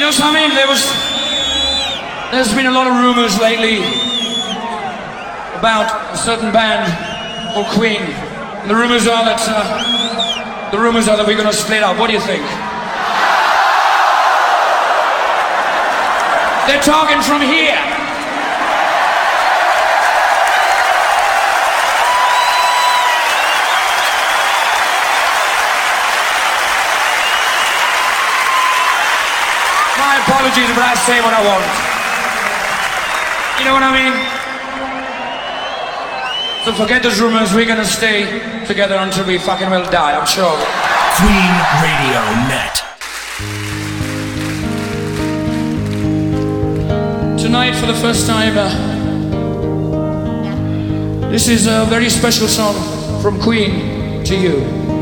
know something? There's been a lot of rumors lately about a certain band called Queen. And the rumors are that we're gonna split up. What do you think? They're talking from here. My apologies, but I say what I want. You know what I mean? So forget those rumors, we're gonna stay together until we fucking will die, I'm sure. Queen Radio Net. Tonight, for the first time, this is a very special song from Queen to you.